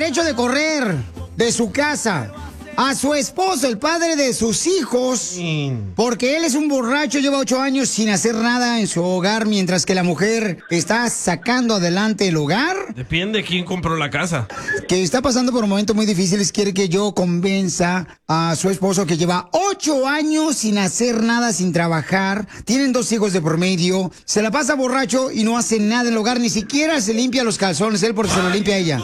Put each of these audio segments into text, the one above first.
derecho de correr de su casa a su esposo, el padre de sus hijos, porque él es un borracho, lleva 8 años sin hacer nada en su hogar, mientras que la mujer está sacando adelante el hogar? Depende de quién compró la casa. Que está pasando por momentos muy difíciles, quiere que yo convenza a su esposo que lleva 8 años sin hacer nada, sin trabajar, tienen 2 hijos de por medio, se la pasa borracho y no hace nada en el hogar, ni siquiera se limpia los calzones, él porque se los limpia ella.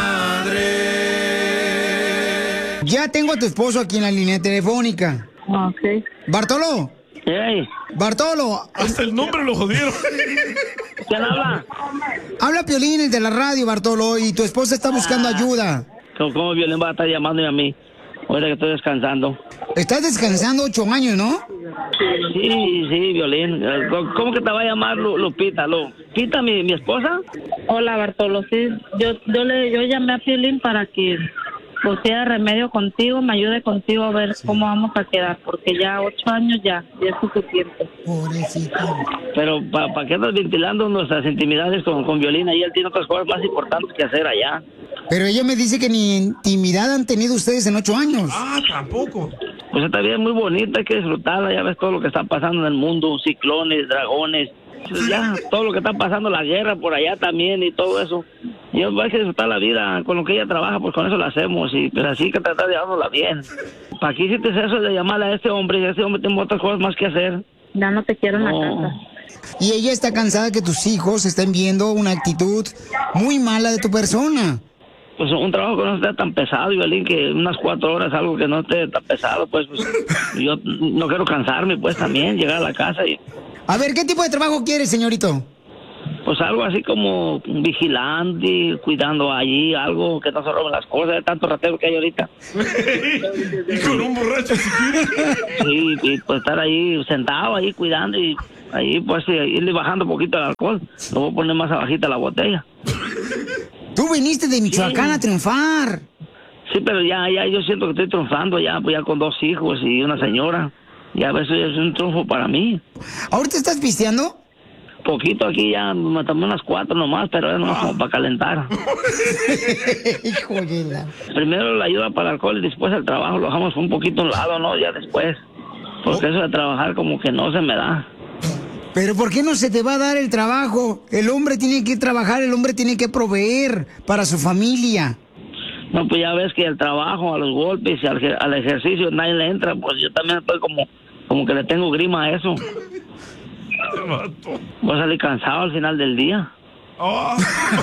Ya tengo a tu esposo aquí en la línea telefónica. Ok. ¿Bartolo? Hey. Bartolo. Hasta el nombre lo jodieron. ¿Quién habla? Habla Piolín de la radio, Bartolo, y tu esposa está buscando ayuda. ¿Cómo Violín va a estar llamándome a mí? Ahora que estoy descansando. Estás descansando 8 años, ¿no? Sí, Violín. ¿Cómo que te va a llamar Lupita? ¿Lupita, mi esposa? Hola, Bartolo. Sí, yo llamé a Piolín para que pusiera remedio contigo, me ayude contigo a ver cómo vamos a quedar, porque ya 8 años ya es suficiente. Pobrecito. Pero ¿para qué estás ventilando nuestras intimidades con Violín? Ahí él tiene otras cosas más importantes que hacer allá. Pero ella me dice que ni intimidad han tenido ustedes en 8 años. Ah, tampoco. Pues esta vida es muy bonita, hay que disfrutarla, ya ves todo lo que está pasando en el mundo, ciclones, dragones, pues ya todo lo que está pasando, la guerra por allá también y todo eso. Yo hay que disfrutar la vida, con lo que ella trabaja, pues con eso la hacemos, y pues así que tratar de llevárnosla bien. ¿Para qué hiciste eso de llamarle a este hombre? Y este hombre tiene otras cosas más que hacer. Ya no te quiero en la casa. Y ella está cansada que tus hijos estén viendo una actitud muy mala de tu persona. Pues un trabajo que no esté tan pesado, Violín, que unas 4 horas, algo que no esté tan pesado, pues yo no quiero cansarme, pues también, llegar a la casa y... A ver, ¿qué tipo de trabajo quieres, señorito? Pues algo así como vigilante, cuidando allí, algo que no se roben las cosas, de tanto ratero que hay ahorita. Y con un borracho si quieres. Sí, y pues estar ahí sentado, ahí cuidando y ahí pues irle bajando un poquito el alcohol. Lo voy a poner más abajita la botella. Tú viniste de Michoacán a triunfar. Sí, pero ya yo siento que estoy triunfando ya, pues ya con 2 hijos y una señora. Ya eso es un triunfo para mí. ¿Ahorita estás pisteando? Poquito aquí ya, me tomé unas 4 nomás, pero es nomás como para calentar. Híjole. Primero la ayuda para el alcohol y después el trabajo lo dejamos un poquito a un lado, ¿no? Ya después. Porque eso de trabajar como que no se me da. Pero ¿por qué no se te va a dar el trabajo? El hombre tiene que trabajar, el hombre tiene que proveer para su familia. No, pues ya ves que el trabajo, a los golpes y al ejercicio nadie le entra, pues yo también estoy como que le tengo grima a eso. Voy a salir cansado al final del día. Oh.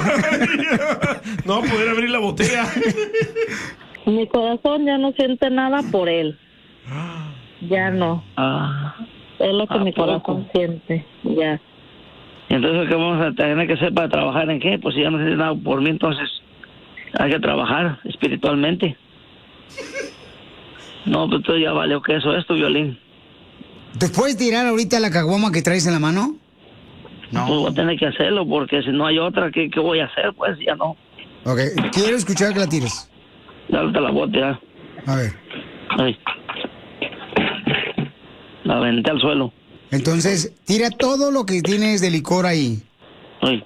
No va a poder abrir la botella. Mi corazón ya no siente nada por él. Ya no. Es lo que mi corazón siente, ya. ¿Y entonces qué vamos a tener que hacer para trabajar en qué? Pues si ya no siente nada por mí, entonces hay que trabajar espiritualmente. No, pues tú ya valió que eso es tu Violín. ¿Te puedes tirar ahorita la caguama que traes en la mano? No. Pues voy a tener que hacerlo porque si no hay otra, ¿qué voy a hacer? Pues ya no. Ok, quiero escuchar que la tires. Ya te la voy a tirar. A ver. Ay. La aventé al suelo. Entonces, tira todo lo que tienes de licor ahí. Ay.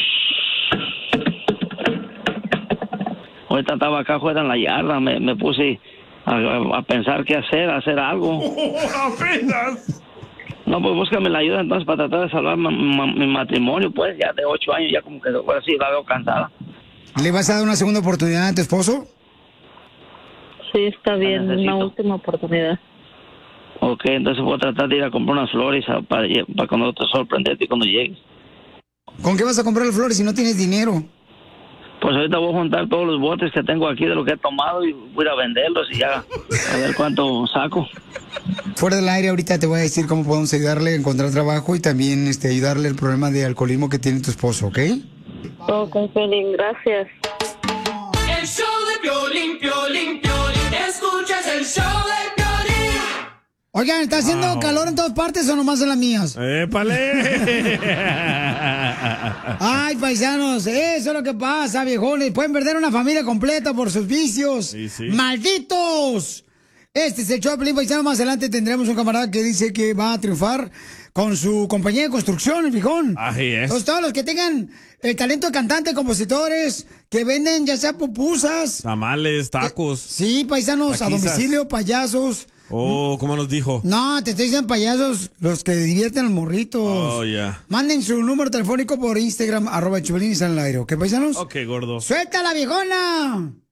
Ahorita estaba acá afuera en la yarda, me puse a pensar qué hacer algo. ¡Apenas! No, pues búscame la ayuda entonces para tratar de salvar mi matrimonio, pues ya de 8 años, ya como que ahora sí la veo cansada. ¿Le vas a dar una segunda oportunidad a tu esposo? Sí, está bien, una última oportunidad. Ok, entonces voy a tratar de ir a comprar unas flores para cuando te sorprenderte cuando llegues. ¿Con qué vas a comprar las flores si no tienes dinero? Pues ahorita voy a juntar todos los botes que tengo aquí de lo que he tomado y voy a ir a venderlos y ya a ver cuánto saco. Fuera del aire ahorita te voy a decir cómo podemos ayudarle a encontrar trabajo y también ayudarle al problema de alcoholismo que tiene tu esposo, ¿ok? Ok, Piolín, gracias. El show de Piolín, Piolín, Piolín. Escuchas el show de Piolín. Oigan, ¿está haciendo calor en todas partes o nomás en las mías? ¡Épale! Ay, paisanos, eso es lo que pasa, viejones. Pueden perder una familia completa por sus vicios. Sí. ¡Malditos! Este es el show de Piolín, paisano. Más adelante tendremos un camarada que dice que va a triunfar con su compañía de construcción, el fijón. Así es. Entonces, todos los que tengan el talento de cantante, compositores, que venden ya sea pupusas. Tamales, tacos. Sí, paisanos, a taquizas. domicilio, payasos. Oh, ¿cómo nos dijo? No, te estoy diciendo payasos, los que divierten a los morritos. Oh, ya. Manden su número telefónico por Instagram, @Choplin y salen al aire, ¿ok, paisanos? Ok, gordo. ¡Suelta la viejona!